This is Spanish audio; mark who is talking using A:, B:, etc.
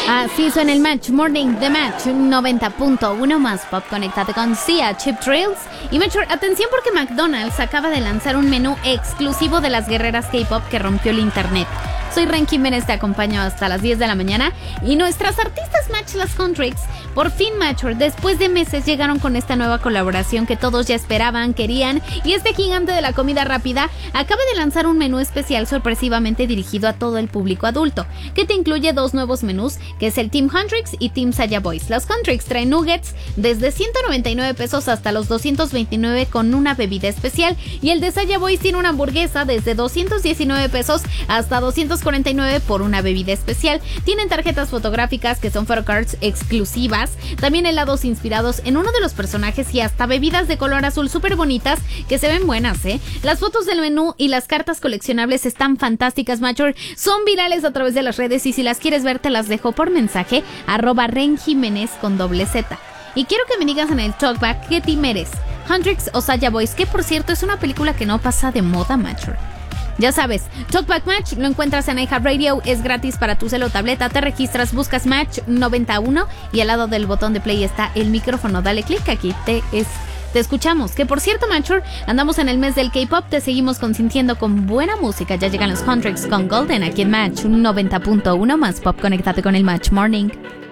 A: Así suena el Match Morning The Match 90.1 más pop conectado con Sia, Chip Thrills y Metro. Atención porque McDonald's acaba de lanzar un menú exclusivo de las guerreras K-pop que rompió el internet. Soy Ren Jiménez, te acompaño hasta las 10 de la mañana y nuestras artistas Match Las Contrix, por fin Matcher, después de meses llegaron con esta nueva colaboración que todos ya esperaban, querían, y este gigante de la comida rápida acaba de lanzar un menú especial sorpresivamente dirigido a todo el público adulto, que te incluye dos nuevos menús, que es el Team Huntrix y Team Saya Boys. Las Huntrix traen nuggets desde 199 pesos hasta los 229 con una bebida especial, y el de Saya Boys tiene una hamburguesa desde 219 pesos hasta 249 por una bebida especial. Tienen tarjetas fotográficas que son photocards exclusivas, también helados inspirados en uno de los personajes y hasta bebidas de color azul súper bonitas que se ven buenas, ¿eh? Las fotos del menú y las cartas coleccionables están fantásticas, Matcher, son virales a través de las redes y si las quieres ver te las dejo por mensaje @renjimenez con Z. Y quiero que me digas en el talkback qué team eres, Huntrix o Saya Boys, que por cierto es una película que no pasa de moda, Matcher. Ya sabes, Talkback Match lo encuentras en iHeartRadio, es gratis para tu celo o tableta, te registras, buscas Match 91 y al lado del botón de play está el micrófono, dale clic aquí, te escuchamos. Que por cierto, Matcher, andamos en el mes del K-pop, te seguimos consintiendo con buena música, ya llegan los Huntrix con Golden aquí en Match 90.1 más pop, conectate con el Match Morning.